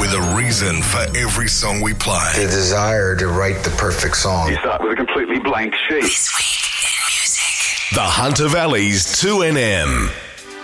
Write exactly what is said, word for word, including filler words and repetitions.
with a reason for every song we play. The desire to write the perfect song. You start with a completely blank sheet. The Hunter Valley's two N M.